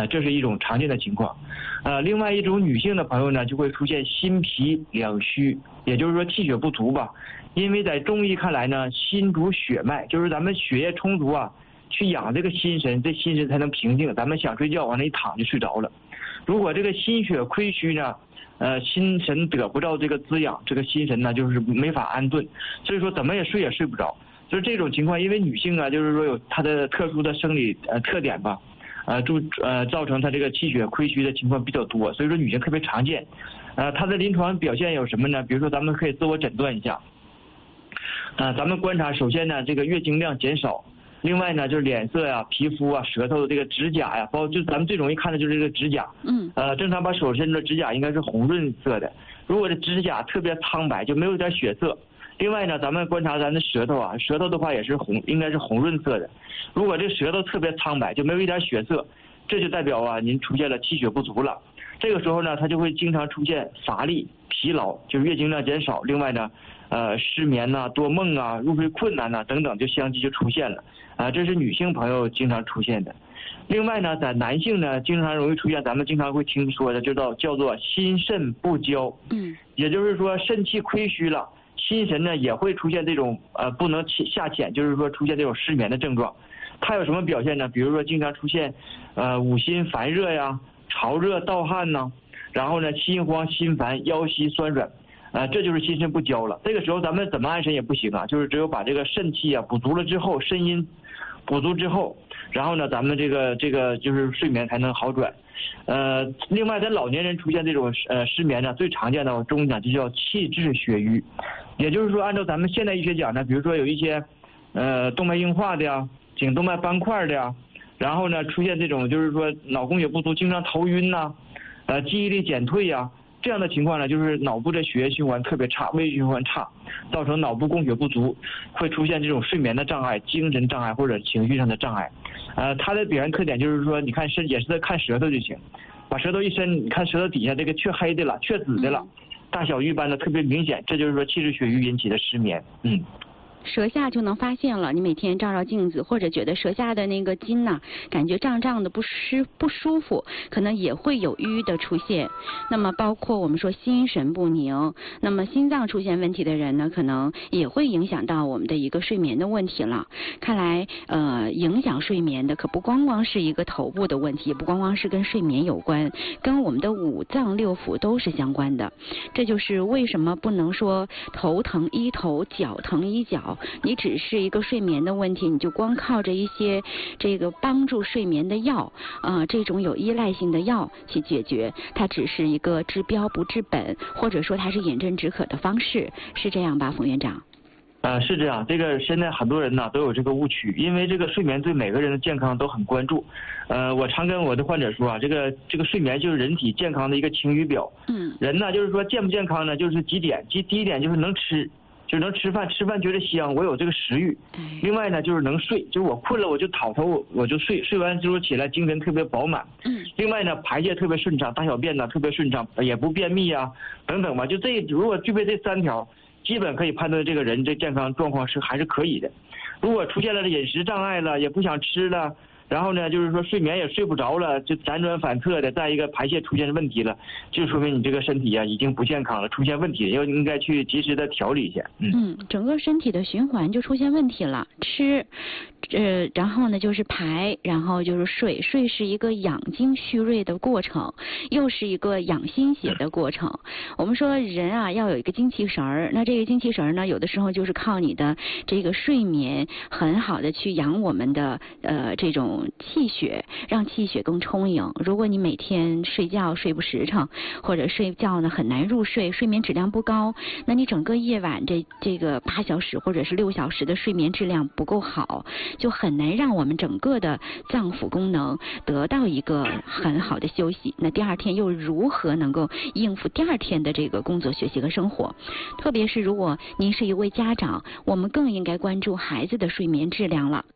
这是一种常见的情况。另外一种女性的朋友呢，就会出现心脾两虚，也就是说气血不足吧。因为在中医看来呢，心主血脉，就是咱们血液充足啊，去养这个心神，这心神才能平静。咱们想睡觉往那一躺就睡着了。如果这个心血亏虚呢，心神得不到这个滋养，这个心神呢就是没法安顿，所以说怎么也睡不着。就是这种情况，因为女性啊，就是说有她的特殊的生理特点吧，造成她这个气血亏虚的情况比较多，所以说女性特别常见。她的临床表现有什么呢？比如说咱们可以自我诊断一下。咱们观察，首先呢，这个月经量减少，另外呢，就是脸色呀、皮肤啊、舌头的这个指甲呀，包括就咱们最容易看的就是这个指甲。正常把手伸的指甲应该是红润色的，如果这指甲特别苍白，就没有一点血色。另外呢，咱们观察咱的舌头啊，舌头的话也是应该是红润色的。如果这舌头特别苍白，就没有一点血色，这就代表啊您出现了气血不足了。这个时候呢，它就会经常出现乏力、疲劳，就是月经量减少。另外呢，失眠呐、多梦啊、入睡困难呐等等，就相继就出现了。这是女性朋友经常出现的。另外呢，在男性呢，经常容易出现，咱们经常会听说的，叫做心肾不交。也就是说肾气亏虚了，心神呢也会出现这种不能下潜，就是说出现这种失眠的症状。它有什么表现呢？比如说经常出现五心烦热呀、潮热盗汗呐，然后呢心慌心烦、腰膝酸软，这就是心肾不交了。这个时候咱们怎么安神也不行啊，就是只有把这个肾气啊补足了之后，肾阴补足之后，然后呢咱们这个就是睡眠才能好转。另外在老年人出现这种失眠呢，最常见的中医讲就叫气滞血瘀，也就是说按照咱们现代医学讲呢，比如说有一些动脉硬化的呀、颈动脉斑块的呀，然后呢出现这种就是说脑供血不足，经常头晕呐、记忆力减退呀，这样的情况呢，就是脑部的血液循环特别差，微循环差，造成脑部供血不足，会出现这种睡眠的障碍、精神障碍或者情绪上的障碍。它的表现特点就是说，你看也是在看舌头就行，把舌头一伸，你看舌头底下这个阙黑的了、阙紫的了，大小玉般的特别明显，这就是说气滞血瘀引起的失眠。 舌下就能发现了，你每天照镜子，或者觉得舌下的那个筋呐，感觉胀胀的不舒服，可能也会有瘀的出现。那么包括我们说心神不宁，那么心脏出现问题的人呢，可能也会影响到我们的一个睡眠的问题了。看来影响睡眠的可不光光是一个头部的问题，也不光光是跟睡眠有关，跟我们的五脏六腑都是相关的。这就是为什么不能说头疼医头，脚疼医脚。你只是一个睡眠的问题，你就光靠着一些这个帮助睡眠的药，这种有依赖性的药去解决，它只是一个治标不治本，或者说它是饮鸩止渴的方式，是这样吧，冯院长？ 是这样，这个现在很多人呢都有这个误区，因为这个睡眠对每个人的健康都很关注。我常跟我的患者说啊，这个睡眠就是人体健康的一个晴雨表。人呢就是说健不健康呢，就是几点，第一点就是能吃。就是能吃饭，吃饭觉得香，我有这个食欲。另外呢，就是能睡，就是我困了我就倒头我就睡，睡完之后起来精神特别饱满。另外呢，排泄特别顺畅，大小便呢特别顺畅，也不便秘啊，等等吧。就如果具备这3条，基本可以判断这个人这健康状况还是可以的。如果出现了饮食障碍了，也不想吃了。然后呢，就是说睡眠也睡不着了，就辗转反侧的，再一个排泄出现问题了，就说明你这个身体啊已经不健康了，出现问题了，应该去及时的调理一下。 整个身体的循环就出现问题了。吃，然后呢就是排，然后就是睡，睡是一个养精蓄锐的过程，又是一个养心血的过程。我们说人啊要有一个精气神儿，那这个精气神儿呢，有的时候就是靠你的这个睡眠很好的去养我们的这种气血，让气血更充盈。如果你每天睡觉睡不实诚，或者睡觉呢很难入睡，睡眠质量不高，那你整个夜晚这个8小时或者是6小时的睡眠质量不够好，就很难让我们整个的脏腑功能得到一个很好的休息。那第二天又如何能够应付第二天的这个工作、学习和生活？特别是如果您是一位家长，我们更应该关注孩子的睡眠质量了。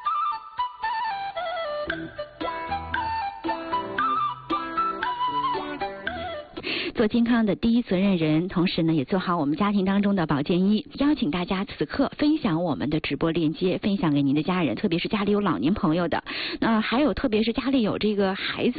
做健康的第一责任人，同时呢也做好我们家庭当中的保健医。邀请大家此刻分享我们的直播链接，分享给您的家人，特别是家里有老年朋友的，还有特别是家里有这个孩子